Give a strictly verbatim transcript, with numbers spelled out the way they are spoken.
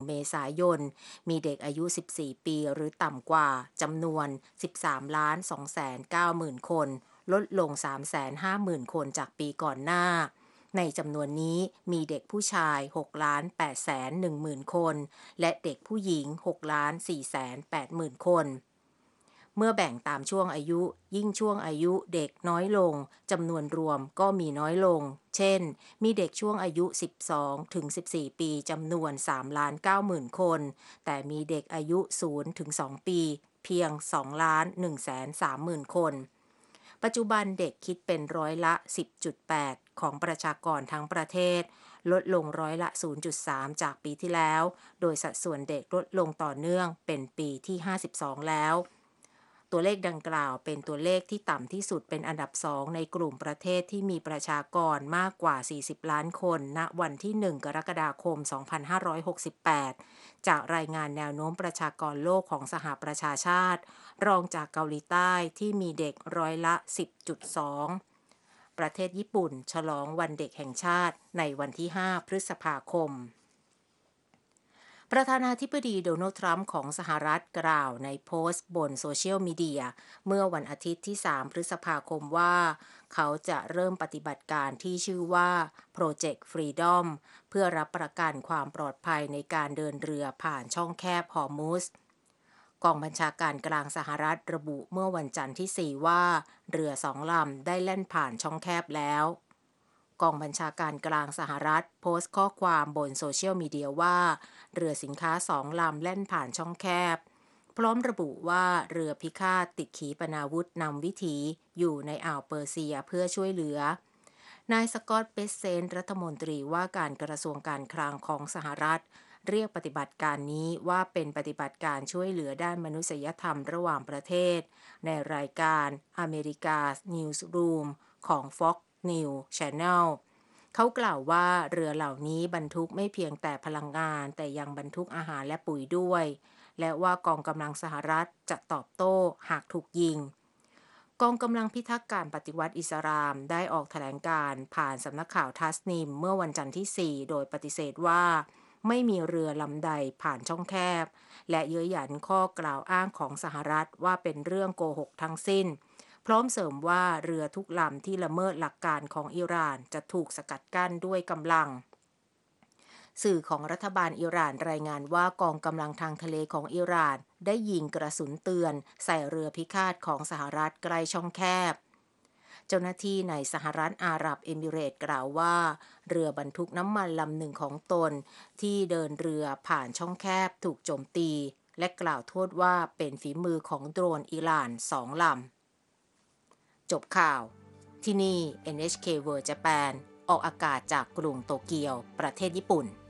เมษายนมีเด็กอายุสิบสี่ปีหรือต่ำกว่าจำนวน สิบสามล้านสองแสนเก้าหมื่น คนลดลง สามแสนห้าหมื่น คนจากปีก่อนหน้าในจำนวนนี้มีเด็กผู้ชายหกล้านแปดแสนหนึ่งหมื่น คนและเด็กผู้หญิงหกล้านสี่แสนแปดหมื่น คนเมื่อแบ่งตามช่วงอายุยิ่งช่วงอายุเด็กน้อยลงจำนวนรวมก็มีน้อยลงเช่นมีเด็กช่วงอายุสิบสองถึงสิบสี่ปีจำนวนสามล้านเก้าหมื่น คนแต่มีเด็กอายุศูนย์ถึงสองปีเพียงสองล้านหนึ่งแสนสามหมื่น คนปัจจุบันเด็กคิดเป็นร้อยละ สิบจุดแปด ของประชากรทั้งประเทศลดลงร้อยละ ศูนย์จุดสาม จากปีที่แล้วโดยสัดส่วนเด็กลดลงต่อเนื่องเป็นปีที่ห้าสิบสองแล้วตัวเลขดังกล่าวเป็นตัวเลขที่ต่ำที่สุดเป็นอันดับสองในกลุ่มประเทศที่มีประชากรมากกว่าสี่สิบล้านคนณวันที่หนึ่งกรกฎาคมสองพันห้าร้อยหกสิบแปดจากรายงานแนวโน้มประชากรโลกของสหประชาชาติรองจากเกาหลีใต้ที่มีเด็กร้อยละ สิบจุดสอง ประเทศญี่ปุ่นฉลองวันเด็กแห่งชาติในวันที่ห้าพฤษภาคมประธานาธิบดีโดนัลด์ทรัมป์ของสหรัฐกล่าวในโพสต์บนโซเชียลมีเดียเมื่อวันอาทิตย์ที่สามพฤษภาคมว่าเขาจะเริ่มปฏิบัติการที่ชื่อว่า Project Freedom เพื่อรับประกันความปลอดภัยในการเดินเรือผ่านช่องแคบฮอร์มุซกองบัญชาการกลางสหรัฐระบุเมื่อวันจันทร์ที่สี่ว่าเรือสองลำได้แล่นผ่านช่องแคบแล้วกองบัญชาการกลางสหรัฐโพสต์ข้อความบนโซเชียลมีเดียว่าเรือสินค้าสองลำแล่นผ่านช่องแคบพร้อมระบุว่าเรือพิฆาตติดขีปนาวุธนำวิถีอยู่ในอ่าวเปอร์เซียเพื่อช่วยเหลือนายสกอตต์ เบสเซนต์รัฐมนตรีว่าการกระทรวงการคลังของสหรัฐเรียกปฏิบัติการนี้ว่าเป็นปฏิบัติการช่วยเหลือด้านมนุษยธรรมระหว่างประเทศในรายการ America's Newsroom ของ Fox News Channel เขากล่าวว่าเรือเหล่านี้บรรทุกไม่เพียงแต่พลังงานแต่ยังบรรทุกอาหารและปุ๋ยด้วยและว่ากองกำลังสหรัฐจะตอบโต้หากถูกยิงกองกำลังพิทักษ์การปฏิวัติอิสลามได้ออกแถลงการณ์ผ่านสำนักข่าวทัสนิมเมื่อวันจันทร์ที่สี่โดยปฏิเสธว่าไม่มีเรือลำใดผ่านช่องแคบและเย้ยหยันข้อกล่าวอ้างของสหรัฐว่าเป็นเรื่องโกหกทั้งสิ้นพร้อมเสริมว่าเรือทุกลำที่ละเมิดหลักการของอิหร่านจะถูกสกัดกั้นด้วยกำลังสื่อของรัฐบาลอิหร่านรายงานว่ากองกำลังทางทะเลของอิหร่านได้ยิงกระสุนเตือนใส่เรือพิฆาตของสหรัฐใกล้ช่องแคบเจ้าหน้าที่ในสหรัฐอาหรับเอมิเรตส์กล่าวว่าเรือบรรทุกน้ำมันลำหนึ่งของตนที่เดินเรือผ่านช่องแคบถูกโจมตีและกล่าวโทษว่าเป็นฝีมือของโดรนอิหร่านสองลำจบข่าวที่นี่ เอ็น เอช เค World Japan ออกอากาศจากกรุงโตเกียวประเทศญี่ปุ่น